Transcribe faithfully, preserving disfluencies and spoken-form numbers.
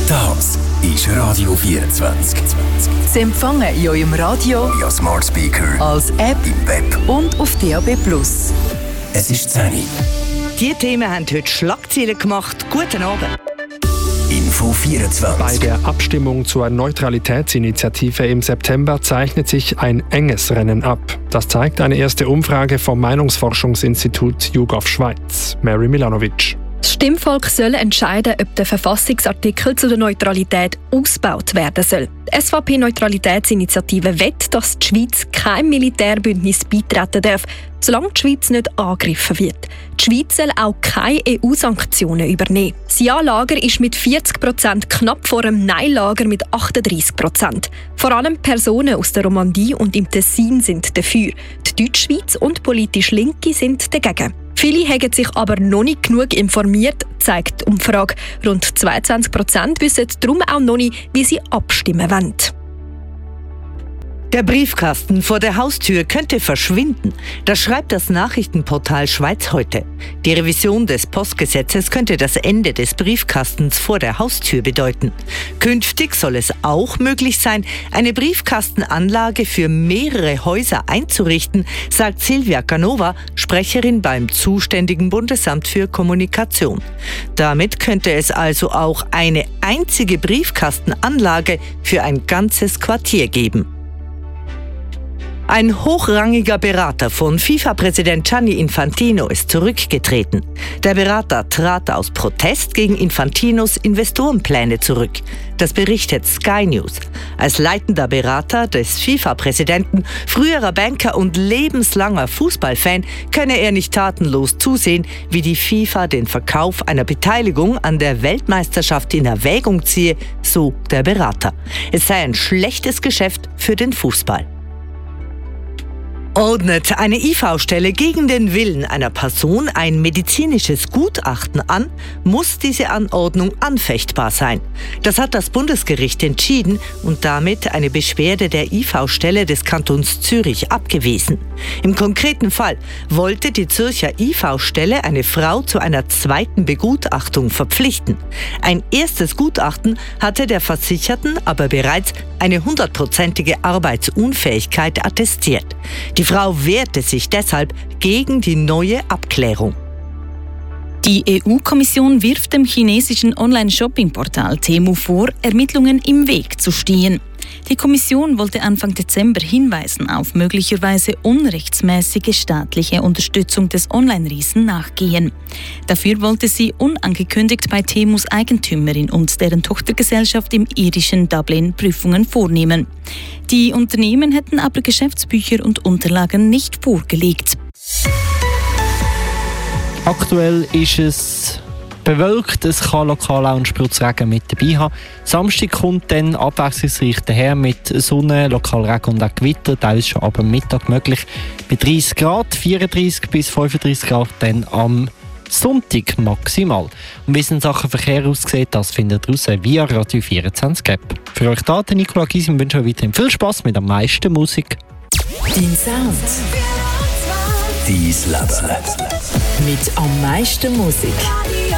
Das ist Radio vierundzwanzig. Sie empfangen in eurem Radio, via Smart Speaker, als App im Web und auf D A B plus. Es ist zehn Uhr. Die Themen haben heute Schlagzeilen gemacht. Guten Abend. Info vierundzwanzig. Bei der Abstimmung zur Neutralitätsinitiative im September zeichnet sich ein enges Rennen ab. Das zeigt eine erste Umfrage vom Meinungsforschungsinstitut YouGov Schweiz. Mary Milanovic. Das Stimmvolk soll entscheiden, ob der Verfassungsartikel zu der Neutralität ausgebaut werden soll. Die S V P-Neutralitätsinitiative will, dass die Schweiz kein Militärbündnis beitreten darf, solange die Schweiz nicht angegriffen wird. Die Schweiz soll auch keine E U-Sanktionen übernehmen. Das Ja-Lager ist mit vierzig Prozent knapp vor dem Nein-Lager mit achtunddreissig Prozent. Vor allem Personen aus der Romandie und im Tessin sind dafür. Die Deutschschweiz und politisch Linke sind dagegen. Viele haben sich aber noch nicht genug informiert, zeigt die Umfrage. Rund zweiundzwanzig Prozent wissen darum auch noch nicht, wie sie abstimmen wollen. Der Briefkasten vor der Haustür könnte verschwinden. Das schreibt das Nachrichtenportal Schweiz heute. Die Revision des Postgesetzes könnte das Ende des Briefkastens vor der Haustür bedeuten. Künftig soll es auch möglich sein, eine Briefkastenanlage für mehrere Häuser einzurichten, sagt Silvia Canova, Sprecherin beim zuständigen Bundesamt für Kommunikation. Damit könnte es also auch eine einzige Briefkastenanlage für ein ganzes Quartier geben. Ein hochrangiger Berater von FIFA-Präsident Gianni Infantino ist zurückgetreten. Der Berater trat aus Protest gegen Infantinos Investorenpläne zurück. Das berichtet Sky News. Als leitender Berater des FIFA-Präsidenten, früherer Banker und lebenslanger Fußballfan könne er nicht tatenlos zusehen, wie die FIFA den Verkauf einer Beteiligung an der Weltmeisterschaft in Erwägung ziehe, so der Berater. Es sei ein schlechtes Geschäft für den Fußball. Ordnet eine I V-Stelle gegen den Willen einer Person ein medizinisches Gutachten an, muss diese Anordnung anfechtbar sein. Das hat das Bundesgericht entschieden und damit eine Beschwerde der I V-Stelle des Kantons Zürich abgewiesen. Im konkreten Fall wollte die Zürcher I V-Stelle eine Frau zu einer zweiten Begutachtung verpflichten. Ein erstes Gutachten hatte der Versicherten aber bereits eine hundertprozentige Arbeitsunfähigkeit attestiert. Die Frau wehrte sich deshalb gegen die neue Abklärung. Die E U-Kommission wirft dem chinesischen Online-Shopping-Portal Temu vor, Ermittlungen im Weg zu stehen. Die Kommission wollte Anfang Dezember Hinweisen auf möglicherweise unrechtsmäßige staatliche Unterstützung des Online-Riesen nachgehen. Dafür wollte sie unangekündigt bei Temus Eigentümerin und deren Tochtergesellschaft im irischen Dublin Prüfungen vornehmen. Die Unternehmen hätten aber Geschäftsbücher und Unterlagen nicht vorgelegt. Aktuell ist es bewölkt, es kann lokal auch einen Spritzregen mit dabei haben. Samstag kommt dann abwechslungsreich daher mit Sonne, lokal Regen und auch Gewitter, teils schon ab dem Mittag möglich. Bei dreißig Grad, vierunddreißig bis fünfunddreißig Grad dann am Sonntag maximal. Und wie es in Sachen Verkehr aussieht, das findet ihr raus via Radio vierundzwanzig App. Für euch da, Nicola Gysi, und wünsche euch weiterhin viel Spass mit am meisten Musik. Dein Sound. Dein Leben. Mit am meisten Musik.